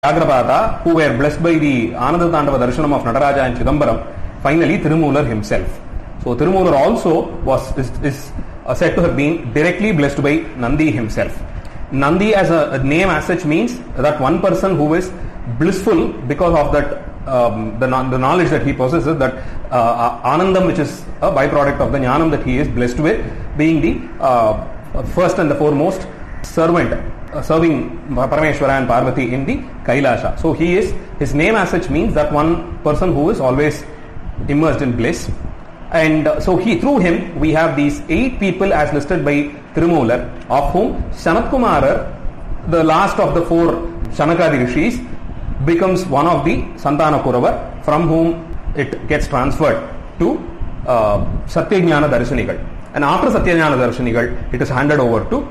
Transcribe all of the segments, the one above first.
Vyagrapata, who were blessed by the Ananda Tandava Darshanam of Nataraja and Chidambaram, finally Tirumular himself. So Tirumular also is said to have been directly blessed by Nandi himself. Nandi as a name as such means that one person who is blissful because of that the knowledge that he possesses, that Anandam, which is a byproduct of the Jnanam that he is blessed with, being the first and the foremost servant serving Parameshwara and Parvati in the Kailasha. So his name as such means that one person who is always immersed in bliss. And so through him we have these 8 people as listed by Tirumular, of whom Sanat Kumarar, the last of the 4 Shanakadi Rishis, becomes one of the Santana Kuravar, from whom it gets transferred to Satyajnana Darshanigal. And after Satyajnana Darshanigal, it is handed over to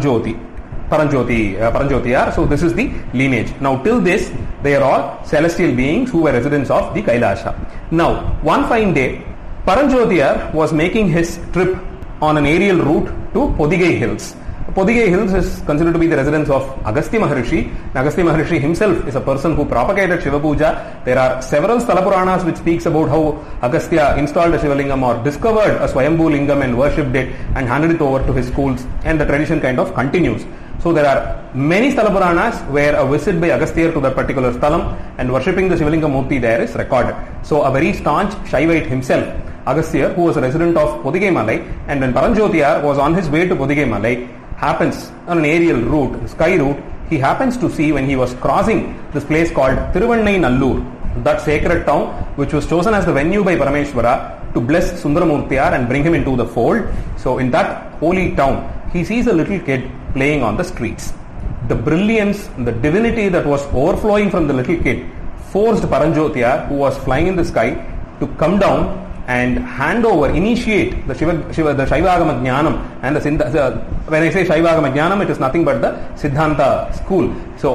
Paranjotiyar. So this is the lineage. Now till this, they are all celestial beings who were residents of the Kailasha. Now, one fine day, Paranjotiyar was making his trip on an aerial route to Podigai Hills. Podigai Hills is considered to be the residence of Agastya Maharishi. Agastya Maharishi himself is a person who propagated Shiva Puja. There are several Sthala Puranas which speaks about how Agastya installed a Shiva Lingam or discovered a Swayambhu Lingam and worshipped it and handed it over to his schools, and the tradition kind of continues. So there are many Sthala Puranas where a visit by Agastya to that particular Sthalam and worshipping the Shivalinga Murti there is recorded. So a very staunch Shaivite himself, Agastya, who was a resident of Podigai Malai, and when Paranjotiyar was on his way to Podigai Malai, happens on an aerial route, sky route, he happens to see when he was crossing this place called Tiruvannai Nallur, that sacred town which was chosen as the venue by Parameshwara to bless Sundaramurtiyar and bring him into the fold. So in that holy town, he sees a little kid playing on the streets. The brilliance, the divinity that was overflowing from the little kid forced Paranjotiyar, who was flying in the sky, to come down and hand over, initiate the Shaivagama Jnanam and when I say Shaivagama Jnanam, it is nothing but the Siddhanta school. So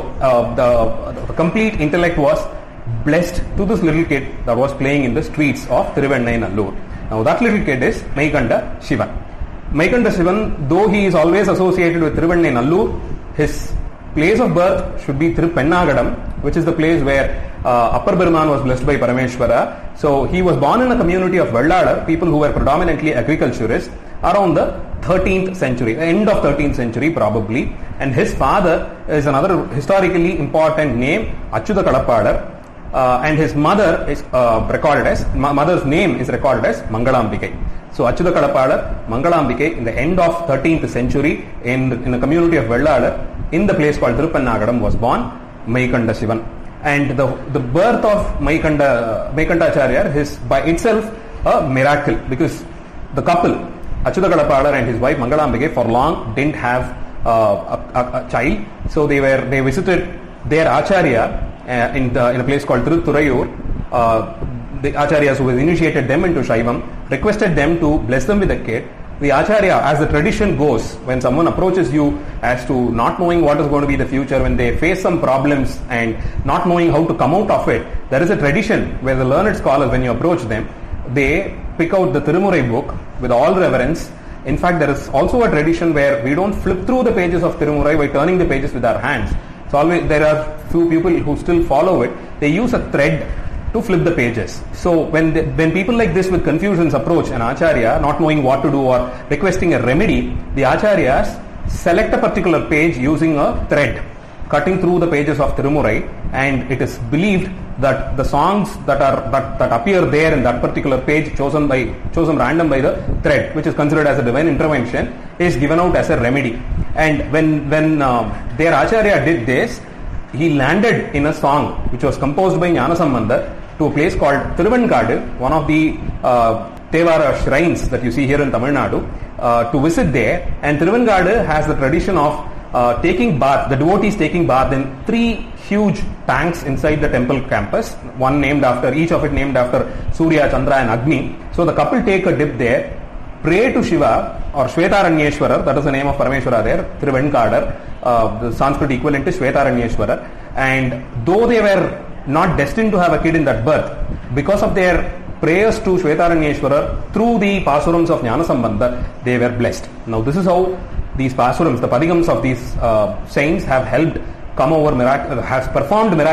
the complete intellect was blessed to this little kid that was playing in the streets of Tiruvannai Nallur. Now that little kid is Maikanda Shivan. Maikanda Shivan, though he is always associated with Tiruvannai Nallur, his place of birth should be Thirupennagadam, which is the place where Upper Burman was blessed by Parameshwara. So he was born in a community of Velladar, people who were predominantly agriculturists, around the 13th century, end of 13th century probably. And his father is another historically important name, Achyuta Kadappadar, and his mother is mother's name is recorded as Mangalambike. So Achyuta Kadappadar, Mangalambike, in the end of 13th century in the community of Velladar, in the place called Thirupennagadam, was born Maikanda Shivan. And the birth of Maikandacharya is by itself a miracle, because the couple, Achyuta Kadappadar and his wife Mangalambike, for long didn't have a child. So they visited their Acharya in a place called Tirutturayur. The Acharyas who initiated them into Shaivam requested them to bless them with a kid. The Acharya, as the tradition goes, when someone approaches you as to not knowing what is going to be the future, when they face some problems and not knowing how to come out of it, there is a tradition where the learned scholars, when you approach them, they pick out the Tirumurai book with all reverence. In fact, there is also a tradition where we don't flip through the pages of Tirumurai by turning the pages with our hands. So always there are few people who still follow it. They use a thread to flip the pages. So when people like this with confusions approach an Acharya, not knowing what to do or requesting a remedy, the Acharyas select a particular page using a thread, cutting through the pages of Tirumurai, and it is believed that the songs that appear there in that particular page, chosen random by the thread, which is considered as a divine intervention, is given out as a remedy. And when their Acharya did this, he landed in a song which was composed by Jnanasambandar to a place called Thiruvenkadu, one of the Tevara shrines that you see here in Tamil Nadu, to visit there. And Thiruvenkadu has the tradition of taking bath, the devotees taking bath in 3 huge tanks inside the temple campus, each of it named after Surya, Chandra and Agni. So the couple take a dip there, pray to Shiva or Shvetaranyeshwarar, that is the name of Parameshwara there, Thiruvenkadar, the Sanskrit equivalent is Shvetaranyeshwarar. And though they were not destined to have a kid in that birth, because of their prayers to Shvetaranyeshwarar through the Pasurams of Jnanasambandar, they were blessed. Now this is how these Pasurams, the Padigams of these saints have helped has performed miraculous